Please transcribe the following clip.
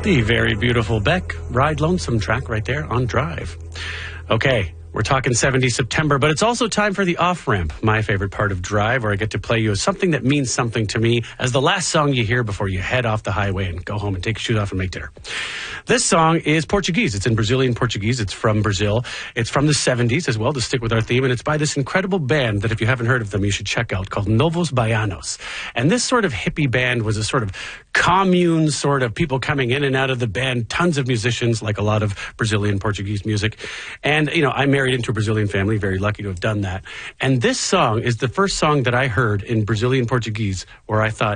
The very beautiful Beck, Ride Lonesome track right there on Drive. Okay, we're talking 70 September, but it's also time for the off-ramp, my favorite part of Drive, where I get to play you something that means something to me as the last song you hear before you head off the highway and go home and take your shoes off and make dinner. This song is Portuguese. It's in Brazilian Portuguese. It's from Brazil. It's from the 70s as well, to stick with our theme, and it's by this incredible band that if you haven't heard of them, you should check out, called Novos Baianos. And this sort of hippie band was a sort of commune, sort of people coming in and out of the band, tons of musicians, like a lot of Brazilian Portuguese music. And, you know, I married into a Brazilian family, very lucky to have done that. And this song is the first song that I heard in Brazilian Portuguese where I thought,